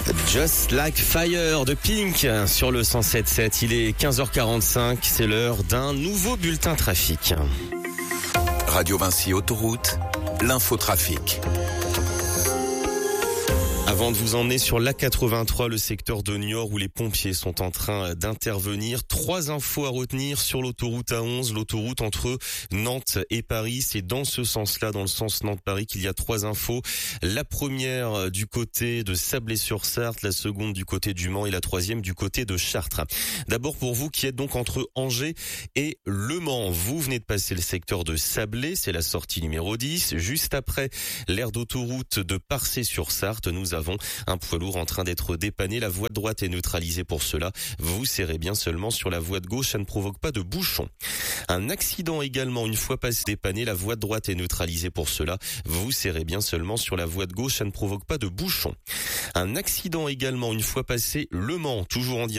Just Like Fire de Pink sur le 107.7. Il est 15h45, c'est l'heure d'un nouveau bulletin trafic. Radio Vinci Autoroute, l'infotrafic. Avant de vous emmener sur l'A83, le secteur de Niort où les pompiers sont en train d'intervenir, 3 infos à retenir sur l'autoroute A11, l'autoroute entre Nantes et Paris. C'est dans ce sens-là, dans le sens Nantes-Paris, qu'il y a 3 infos. La première du côté de Sablé-sur-Sarthe, la seconde du côté du Mans et la troisième du côté de Chartres. D'abord pour vous qui êtes donc entre Angers et Le Mans, vous venez de passer le secteur de Sablé, c'est la sortie numéro 10. Juste après l'aire d'autoroute de Parçay-sur-Sarthe, nous avons un poids lourd en train d'être dépanné. La voie de droite est neutralisée pour cela. Vous serrez bien seulement sur la voie de gauche, ça ne provoque pas de bouchon. Un accident également, une fois passé dépanné, la voie de droite est neutralisée pour cela. Vous serrez bien seulement sur la voie de gauche, ça ne provoque pas de bouchon. Un accident également, une fois passé Le Mans, toujours en